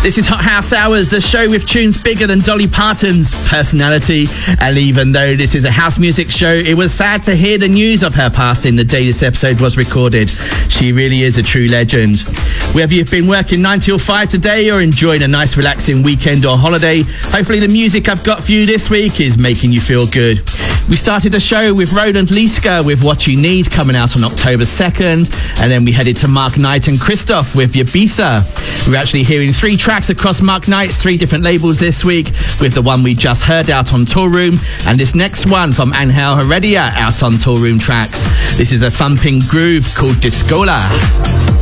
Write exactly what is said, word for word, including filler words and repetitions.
This is Hot House Hours, the show with tunes bigger than Dolly Parton's personality. And even though this is a house music show, it was sad to hear the news of her passing the day this episode was recorded. She really is a true legend. Whether you've been working nine till five today or enjoying a nice relaxing weekend or holiday, hopefully the music I've got for you this week is making you feel good. We started the show with Roland Liska with What You Need, coming out on October second, and then we headed to Mark Knight and Christoph with Yabisa. We're actually hearing three tracks across Mark Knight's three different labels this week, with the one we just heard out on Toolroom, and this next one from Angel Heredia out on Toolroom Tracks. This is a thumping groove called Discola.